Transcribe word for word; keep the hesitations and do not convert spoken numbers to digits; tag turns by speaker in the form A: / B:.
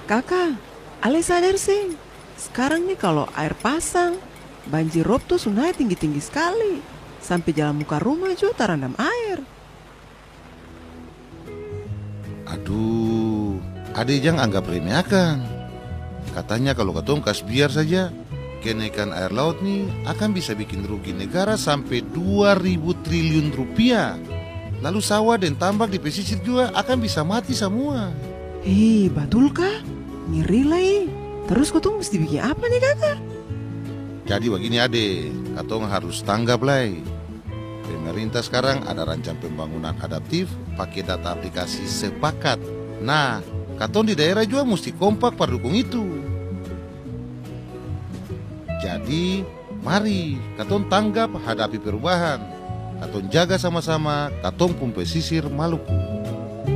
A: Kakak, Ale sadar sih. Sekarang nih kalau air pasang, banjir rob tuh sungai tinggi-tinggi sekali. Sampai jalan muka rumah juga terendam air.
B: Aduh, ade jangan anggap remeh akan. Katanya kalau katong kas biar saja, kenaikan air laut nih akan bisa bikin rugi negara sampai dua ribu triliun rupiah. Lalu sawah dan tambak di pesisir juga akan bisa mati semua.
A: Hei, betul kah? Ngeri lah ih. Terus kau tuh mesti bikin apa nih kakak?
B: Jadi begini ade, katong harus tanggap lah. Pemerintah sekarang ada rancang pembangunan adaptif pakai data aplikasi sepakat. Nah, katong di daerah juga mesti kompak pendukung itu. Jadi, mari katong tanggap hadapi perubahan. Katong jaga sama-sama katong pun pesisir Maluku.